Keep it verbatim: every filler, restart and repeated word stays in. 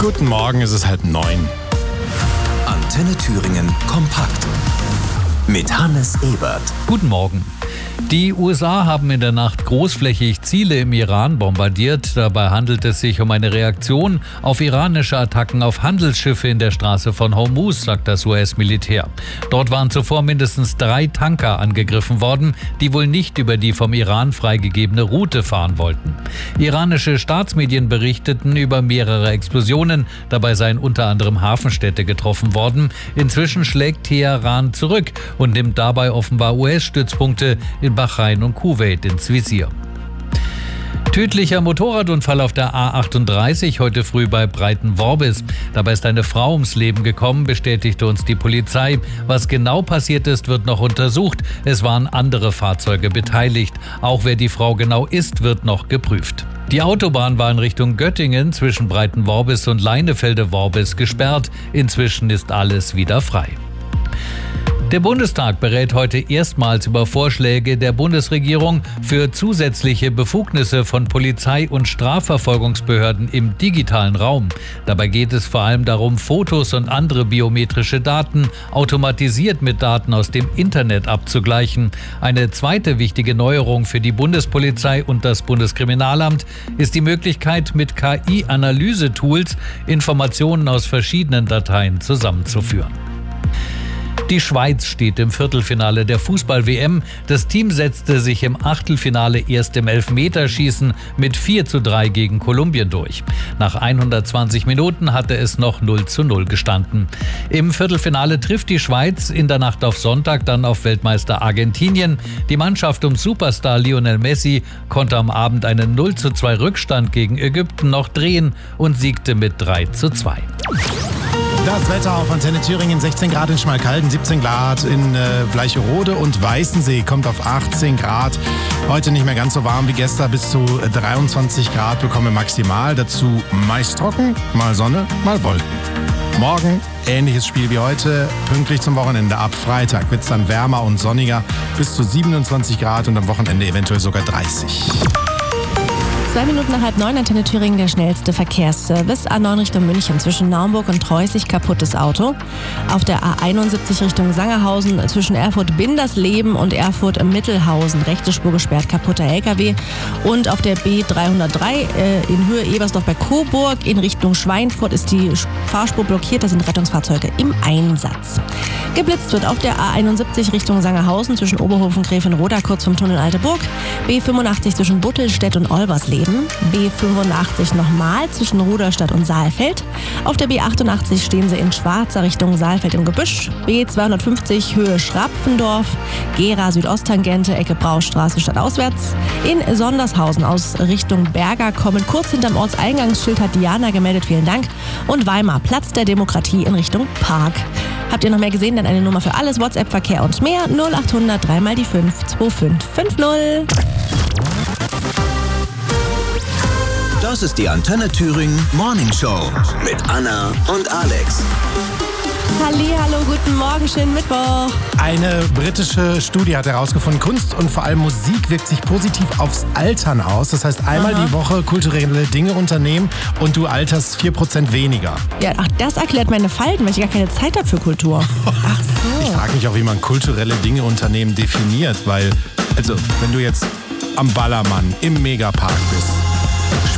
Guten Morgen, es ist halb neun. Antenne Thüringen kompakt mit Hannes Ebert. Guten Morgen. Die U S A haben in der Nacht großflächig Ziele im Iran bombardiert. Dabei handelt es sich um eine Reaktion auf iranische Attacken auf Handelsschiffe in der Straße von Hormuz, sagt das U S-Militär. Dort waren zuvor mindestens drei Tanker angegriffen worden, die wohl nicht über die vom Iran freigegebene Route fahren wollten. Iranische Staatsmedien berichteten über mehrere Explosionen. Dabei seien unter anderem Hafenstädte getroffen worden. Inzwischen schlägt Teheran zurück und nimmt dabei offenbar U S-Stützpunkte in Bahrain und Kuwait ins Visier. Tödlicher Motorradunfall auf der A achtunddreißig heute früh bei Breitenworbis. Dabei ist eine Frau ums Leben gekommen, bestätigte uns die Polizei. Was genau passiert ist, wird noch untersucht. Es waren andere Fahrzeuge beteiligt. Auch wer die Frau genau ist, wird noch geprüft. Die Autobahn war in Richtung Göttingen zwischen Breitenworbis und Leinefelde-Worbis gesperrt. Inzwischen ist alles wieder frei. Der Bundestag berät heute erstmals über Vorschläge der Bundesregierung für zusätzliche Befugnisse von Polizei- und Strafverfolgungsbehörden im digitalen Raum. Dabei geht es vor allem darum, Fotos und andere biometrische Daten automatisiert mit Daten aus dem Internet abzugleichen. Eine zweite wichtige Neuerung für die Bundespolizei und das Bundeskriminalamt ist die Möglichkeit, mit K I-Analyse-Tools Informationen aus verschiedenen Dateien zusammenzuführen. Die Schweiz steht im Viertelfinale der Fußball-W M. Das Team setzte sich im Achtelfinale erst im Elfmeterschießen mit vier zu drei gegen Kolumbien durch. Nach hundertzwanzig Minuten hatte es noch null zu null gestanden. Im Viertelfinale trifft die Schweiz in der Nacht auf Sonntag dann auf Weltmeister Argentinien. Die Mannschaft um Superstar Lionel Messi konnte am Abend einen null zu zwei Rückstand gegen Ägypten noch drehen und siegte mit drei zu zwei. Das Wetter auf Antenne Thüringen, sechzehn Grad in Schmalkalden, siebzehn Grad in äh, Bleicherode und Weißensee, kommt auf achtzehn Grad. Heute nicht mehr ganz so warm wie gestern, bis zu dreiundzwanzig Grad bekomme maximal. Dazu meist trocken, mal Sonne, mal Wolken. Morgen ähnliches Spiel wie heute, pünktlich zum Wochenende. Ab Freitag wird es dann wärmer und sonniger, bis zu siebenundzwanzig Grad und am Wochenende eventuell sogar dreißig. Zwei Minuten nach halb neun, Antenne Thüringen, der schnellste Verkehrsservice. A neun Richtung München zwischen Naumburg und Treusig, kaputtes Auto. Auf der A einundsiebzig Richtung Sangerhausen zwischen Erfurt-Bindersleben und Erfurt-Mittelhausen. Rechte Spur gesperrt, kaputter L K W. Und auf der B dreihundertdrei äh, in Höhe Ebersdorf bei Coburg in Richtung Schweinfurt ist die Fahrspur blockiert. Da sind Rettungsfahrzeuge im Einsatz. Geblitzt wird auf der A einundsiebzig Richtung Sangerhausen zwischen Oberhofen-Gräfenroda kurz vom Tunnel Alteburg. B fünfundachtzig zwischen Buttelstedt und Olbersleben. B fünfundachtzig nochmal zwischen Ruderstadt und Saalfeld. Auf der B achtundachtzig stehen sie in Schwarzer Richtung Saalfeld im Gebüsch. B zweihundertfünfzig Höhe Schrapfendorf. Gera Südosttangente, Ecke Braustraße stadtauswärts. In Sondershausen aus Richtung Berger kommen kurz hinterm Ortseingangsschild, hat Diana gemeldet, vielen Dank. Und Weimar, Platz der Demokratie in Richtung Park. Habt ihr noch mehr gesehen? Dann eine Nummer für alles, WhatsApp, Verkehr und mehr. null achthundert drei mal die fünf zwei fünf fünf null. Das ist die Antenne Thüringen Morning Show mit Anna und Alex. Hallihallo, guten Morgen, schönen Mittwoch. Eine britische Studie hat herausgefunden, Kunst und vor allem Musik wirkt sich positiv aufs Altern aus. Das heißt, einmal Aha. die Woche kulturelle Dinge unternehmen und du alterst vier Prozent weniger. Ja, ach, das erklärt meine Falten, weil ich gar keine Zeit habe für Kultur. Ach so. Ich frage mich auch, wie man kulturelle Dinge unternehmen definiert, weil, also, wenn du jetzt am Ballermann im Megapark bist,